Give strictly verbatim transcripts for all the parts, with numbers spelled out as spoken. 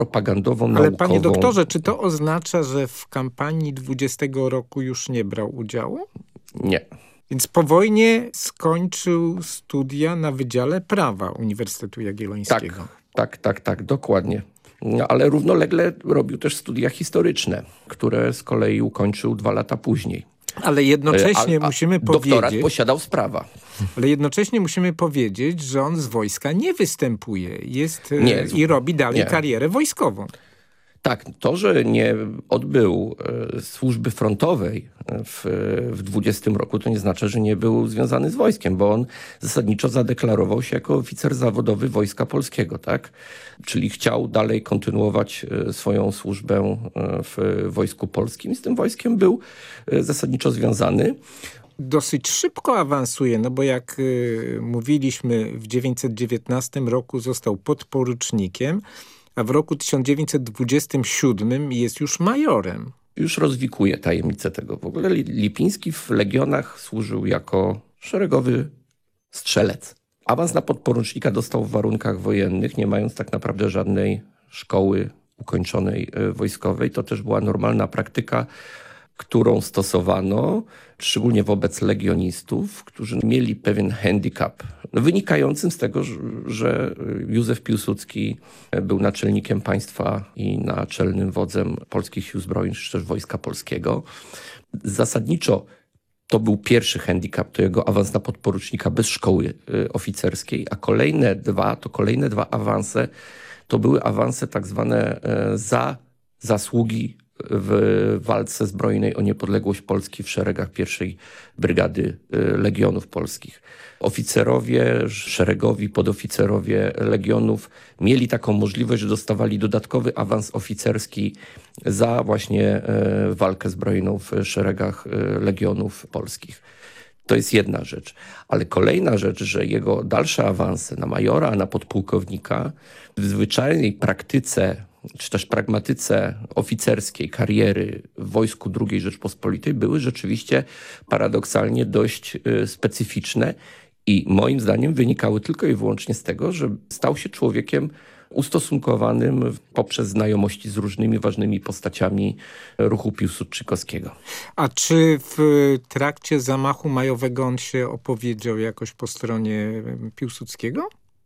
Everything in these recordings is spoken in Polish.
propagandową, Ale naukową. panie doktorze, czy to oznacza, że w kampanii dwudziestego roku już nie brał udziału? Nie. Więc po wojnie skończył studia na Wydziale Prawa Uniwersytetu Jagiellońskiego. Tak, tak, tak, tak, dokładnie. No, ale równolegle robił też studia historyczne, które z kolei ukończył dwa lata później. Ale jednocześnie a, a musimy doktorat powiedzieć... posiadał z prawa. Ale jednocześnie musimy powiedzieć, że on z wojska nie występuje jest nie, i robi dalej nie. karierę wojskową. Tak, to, że nie odbył e, służby frontowej w, w dwudziestym roku, to nie znaczy, że nie był związany z wojskiem, bo on zasadniczo zadeklarował się jako oficer zawodowy Wojska Polskiego, tak? Czyli chciał dalej kontynuować e, swoją służbę e, w Wojsku Polskim i z tym wojskiem był e, zasadniczo związany. Dosyć szybko awansuje, no bo jak y, mówiliśmy, w dziewięćset dziewiętnastym roku został podporucznikiem, a w roku tysiąc dziewięćset dwudziestym siódmym jest już majorem. Już rozwikuje tajemnicę tego. W ogóle Lipiński w Legionach służył jako szeregowy strzelec. Awans na podporucznika dostał w warunkach wojennych, nie mając tak naprawdę żadnej szkoły ukończonej wojskowej. To też była normalna praktyka, którą stosowano, szczególnie wobec legionistów, którzy mieli pewien handicap, no, wynikającym z tego, że Józef Piłsudski był naczelnikiem państwa i naczelnym wodzem polskich sił zbrojnych, czy też Wojska Polskiego. Zasadniczo to był pierwszy handicap, to jego awans na podporucznika bez szkoły oficerskiej, a kolejne dwa, to kolejne dwa awanse, to były awanse tak zwane za zasługi w walce zbrojnej o niepodległość Polski w szeregach pierwszej Brygady Legionów Polskich. Oficerowie, szeregowi, podoficerowie Legionów mieli taką możliwość, że dostawali dodatkowy awans oficerski za właśnie walkę zbrojną w szeregach Legionów Polskich. To jest jedna rzecz. Ale kolejna rzecz, że jego dalsze awanse na majora, a na podpułkownika w zwyczajnej praktyce czy też pragmatyce oficerskiej kariery w wojsku drugiej Rzeczpospolitej były rzeczywiście paradoksalnie dość y, specyficzne i moim zdaniem wynikały tylko i wyłącznie z tego, że stał się człowiekiem ustosunkowanym poprzez znajomości z różnymi ważnymi postaciami ruchu piłsudczykowskiego. A czy w trakcie zamachu majowego on się opowiedział jakoś po stronie Piłsudskiego?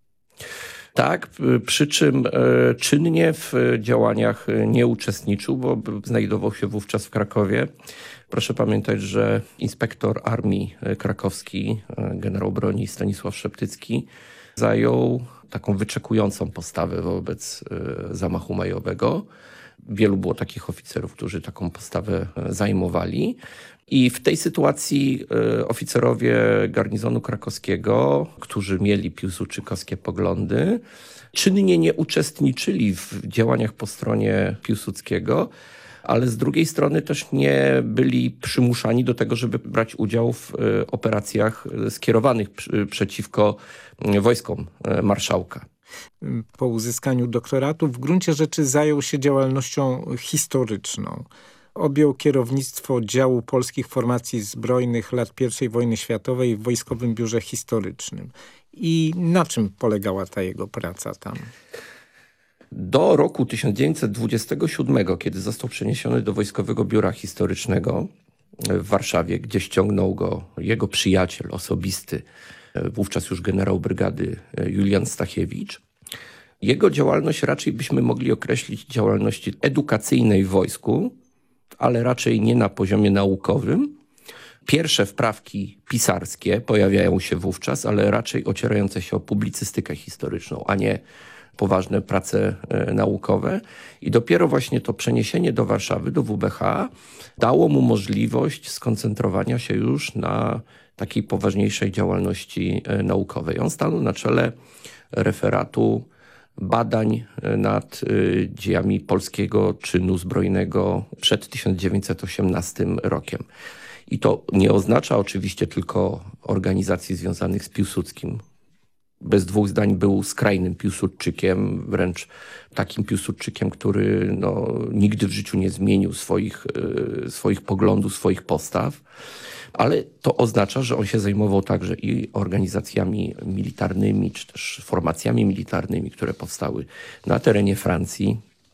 Tak, przy czym e, czynnie w działaniach nie uczestniczył, bo znajdował się wówczas w Krakowie. Proszę pamiętać, że inspektor armii krakowski, generał broni Stanisław Szeptycki, zajął taką wyczekującą postawę wobec e, zamachu majowego. Wielu było takich oficerów, którzy taką postawę zajmowali. I w tej sytuacji y, oficerowie garnizonu krakowskiego, którzy mieli piłsudczykowskie poglądy, czynnie nie uczestniczyli w działaniach po stronie Piłsudskiego, ale z drugiej strony też nie byli przymuszani do tego, żeby brać udział w y, operacjach skierowanych przy, przeciwko y, wojskom y, marszałka. Po uzyskaniu doktoratu w gruncie rzeczy zajął się działalnością historyczną. Objął kierownictwo działu polskich formacji zbrojnych lat pierwszej wojny światowej w Wojskowym Biurze Historycznym. I na czym polegała ta jego praca tam? Do roku tysiąc dziewięćset dwudziestego siódmego, kiedy został przeniesiony do Wojskowego Biura Historycznego w Warszawie, gdzie ściągnął go jego przyjaciel osobisty, wówczas już generał brygady Julian Stachiewicz, jego działalność raczej byśmy mogli określić działalności edukacyjnej w wojsku, ale raczej nie na poziomie naukowym. Pierwsze wprawki pisarskie pojawiają się wówczas, ale raczej ocierające się o publicystykę historyczną, a nie poważne prace e, naukowe. I dopiero właśnie to przeniesienie do Warszawy, do W B H dało mu możliwość skoncentrowania się już na takiej poważniejszej działalności e, naukowej. On stanął na czele referatu badań nad y, dziejami polskiego czynu zbrojnego przed tysiąc dziewięćset osiemnastym rokiem. I to nie oznacza oczywiście tylko organizacji związanych z Piłsudskim. Bez dwóch zdań był skrajnym Piłsudczykiem, wręcz takim Piłsudczykiem, który no, nigdy w życiu nie zmienił swoich, y, swoich poglądów, swoich postaw. Ale to oznacza, że on się zajmował także i organizacjami militarnymi, czy też formacjami militarnymi, które powstały na terenie Francji,